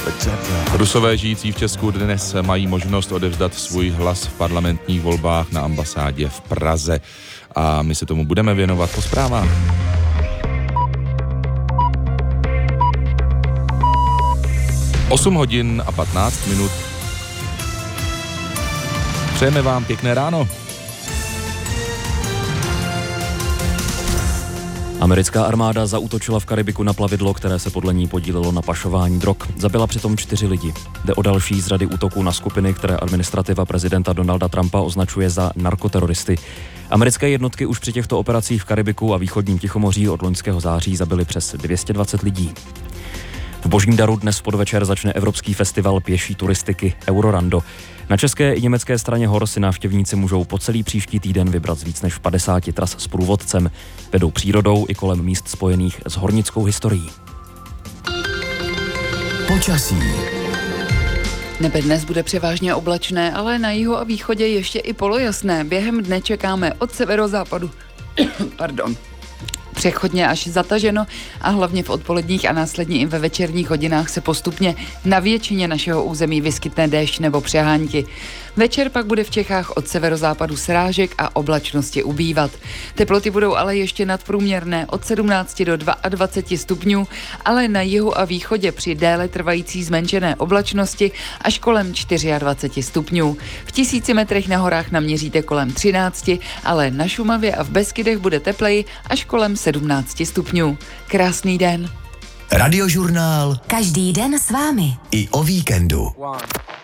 Rusové žijící v Česku dnes mají možnost odevzdat svůj hlas v parlamentních volbách na ambasádě v Praze. A my se tomu budeme věnovat po zprávách. Osm hodin a 15 minut. Přejeme vám pěkné ráno. Americká armáda zaútočila v Karibiku na plavidlo, které se podle ní podílelo na pašování drog. Zabila přitom 4 lidi. Jde o další z řady útoků na skupiny, které administrativa prezidenta Donalda Trumpa označuje za narkoteroristy. Americké jednotky už při těchto operacích v Karibiku a východním Tichomoří od loňského září zabily přes 220 lidí. V Božím daru dnes v podvečer začne Evropský festival pěší turistiky Eurorando. Na české i německé straně hor si návštěvníci můžou po celý příští týden vybrat z víc než 50 tras s průvodcem. Vedou přírodou i kolem míst spojených s hornickou historií. Počasí. Nebe dnes bude převážně oblačné, ale na jihu a východě ještě i polojasné. Během dne čekáme od severozápadu přechodně až zataženo a hlavně v odpoledních a následně i ve večerních hodinách se postupně na většině našeho území vyskytne déšť nebo přehánky. Večer pak bude v Čechách od severozápadu srážek a oblačnosti ubývat. Teploty budou ale ještě nadprůměrné od 17 do 22 stupňů, ale na jihu a východě při déle trvající zmenšené oblačnosti až kolem 24 stupňů. V 1000 metrech na horách naměříte kolem 13, ale na Šumavě a v Beskydech bude tepleji až kolem 17 stupňů. Krásný den. Radiožurnál. Každý den s vámi. I o víkendu.